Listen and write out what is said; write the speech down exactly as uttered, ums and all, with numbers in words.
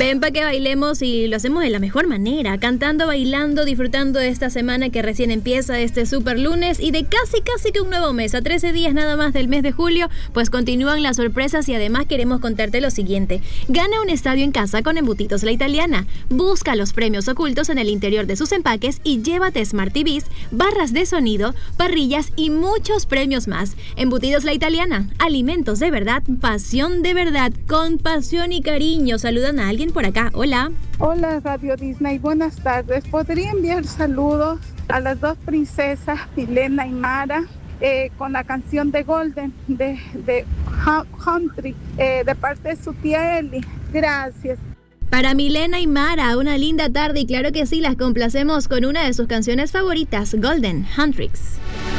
Ven para que bailemos y lo hacemos de la mejor manera, cantando, bailando, disfrutando de esta semana que recién empieza, este super lunes, y de casi casi que un nuevo mes, a trece días nada más del mes de julio, pues continúan las sorpresas y además queremos contarte lo siguiente. Gana un estadio en casa con Embutidos La Italiana. Busca los premios ocultos en el interior de sus empaques y llévate Smart T Vs, barras de sonido, parrillas y muchos premios más. Embutidos La Italiana, alimentos de verdad, pasión de verdad, con pasión y cariño. Saludan a alguien por acá. Hola. Hola Radio Disney, buenas tardes. ¿Podría enviar saludos a las dos princesas, Milena y Mara, eh, con la canción de Golden de, de Country, eh, de parte de su tía Eli? Gracias. Para Milena y Mara, una linda tarde y claro que sí, las complacemos con una de sus canciones favoritas, Golden Huntrix.